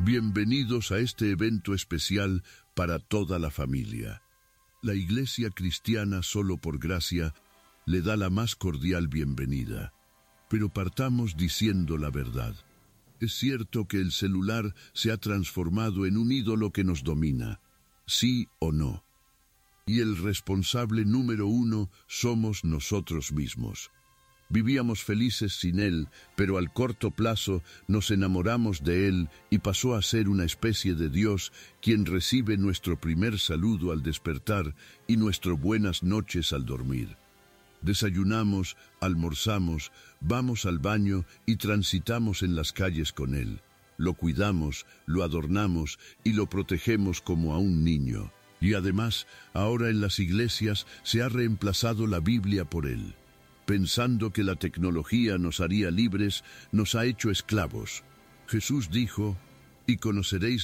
Bienvenidos a este evento especial para toda la familia. La Iglesia Cristiana Solo por Gracia le da la más cordial bienvenida. Pero partamos diciendo la verdad. Es cierto que el celular se ha transformado en un ídolo que nos domina, ¿sí o no? Y el responsable número uno somos nosotros mismos. Vivíamos felices sin él, pero al corto plazo nos enamoramos de él y pasó a ser una especie de Dios quien recibe nuestro primer saludo al despertar y nuestro buenas noches al dormir. Desayunamos, almorzamos, vamos al baño y transitamos en las calles con él. Lo cuidamos, lo adornamos y lo protegemos como a un niño. Y además, ahora en las iglesias se ha reemplazado la Biblia por él. Pensando que la tecnología nos haría libres, nos ha hecho esclavos. Jesús dijo, «Y conoceréis